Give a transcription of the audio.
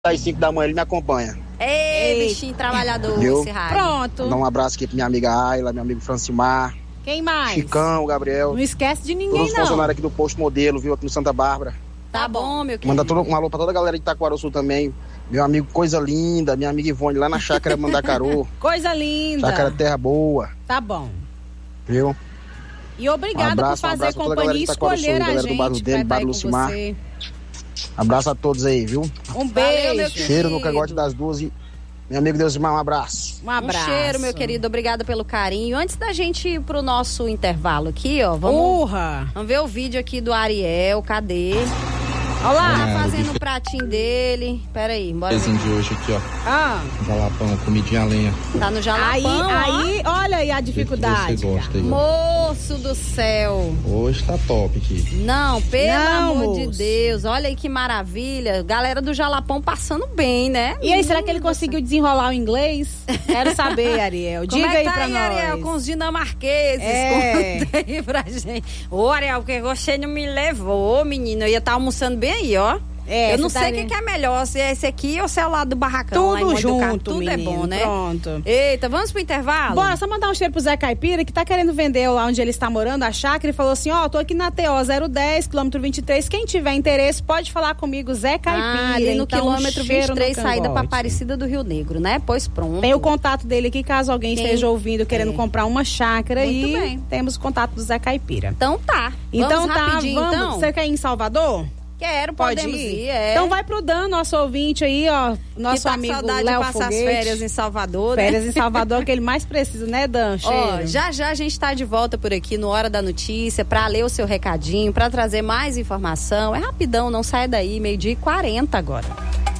às 5 da manhã ele me acompanha. Ei, bichinho trabalhador, viu? esse rádio. Pronto. Dá um abraço aqui pra minha amiga Ayla, meu amigo Francimar, Quem mais? Chicão, Gabriel. Não esquece de ninguém, Todos os não. funcionários aqui do Posto Modelo, viu? Aqui no Santa Bárbara. Tá bom, meu querido. Manda um alô pra toda a galera de Itaquaraçu também. Meu amigo Coisa Linda, minha amiga Ivone lá na Chácara Mandacaru. Coisa linda. Chácara Terra Boa, Tá bom. viu? E obrigada por fazer pra toda a galera companhia de e Itaquaraçu, escolher a galera do Barro gente dele, pra Barro estar aí com Lucimar. você. Abraço a todos aí, viu? Um Valeu, meu beijo. Cheiro no cangote das duas e meu amigo Deusimar, um abraço. Um abraço. Um cheiro, meu querido. Obrigada pelo carinho. Antes da gente ir pro nosso intervalo aqui, ó, vamos ver o vídeo aqui do Ariel. Cadê? Olha lá, tá fazendo o pratinho dele. Pera aí, bora ver. De hoje aqui, ó. Ah. Jalapão, comidinha a lenha. Tá no jalapão, Aí, olha aí a dificuldade. Você gosta aí, ó. Moço do céu. Hoje tá top aqui. Não, pelo Não, amor moço. de Deus. Olha aí que maravilha. Galera do jalapão passando bem, né? E aí, será que ele conseguiu desenrolar o inglês? Quero saber, Ariel. Como Diga é aí que tá pra aí, nós. Ariel, com os dinamarqueses? É. Conta aí pra gente. Ô, Ariel, porque você não me levou, menino. Eu ia estar almoçando bem aí, ó. É, eu não você sei tá o que é melhor, se é esse aqui ou se é o lado do barracão. lá em Tudo Monte do Carmo. junto, Tudo menino. é bom, né? Pronto. Eita, vamos pro intervalo? Bora, só mandar um cheiro pro Zé Caipira, que tá querendo vender lá onde ele está morando, a chácara, e falou assim, ó, tô aqui na TO 010, quilômetro 23, quem tiver interesse pode falar comigo, Zé Caipira. ali no Então, quilômetro cheiro 23, no saída pra cangote. Aparecida do Rio Negro, né? Pois pronto. Tem o contato dele aqui, caso alguém esteja ouvindo, querendo comprar uma chácara. Muito e bem. temos o contato do Zé Caipira. Então tá. Então vamos tá, rapidinho, vamos. então? Você quer ir em Salvador? Quero, Pode podemos ir? ir, é. Então vai pro Dan, nosso ouvinte aí, ó, nosso que tá amigo com saudade Léo de passar Foguete. as férias em Salvador, né? Férias em Salvador, que ele mais precisa, né, Dan? Ó, Cheiro. já a gente tá de volta por aqui no Hora da Notícia pra ler o seu recadinho, pra trazer mais informação. É rapidão, não sai daí, 12:40 agora.